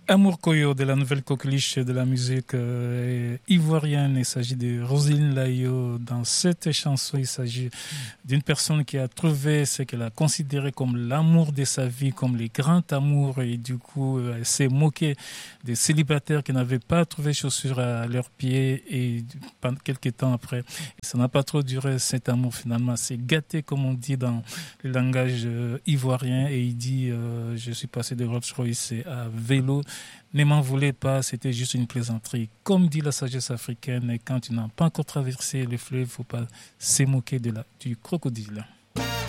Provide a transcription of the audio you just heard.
Amour Koyo de la nouvelle coqueluche de la musique ivoirienne. Il s'agit de Roselyne Layo. Dans cette chanson, il s'agit d'une personne qui a trouvé ce qu'elle a considéré comme l'amour de sa vie, comme les grands amours. Et du coup, elle s'est moquée des célibataires qui n'avaient pas trouvé chaussures à leurs pieds. Et pendant quelques temps après, ça n'a pas trop duré cet amour finalement. C'est gâté, comme on dit dans le langage ivoirien. Et il dit, je suis passé de Rolls-Royce à vélo. Ne m'en voulez pas, c'était juste une plaisanterie. Comme dit la sagesse africaine, quand tu n'as pas encore traversé le fleuve, il ne faut pas se moquer du crocodile.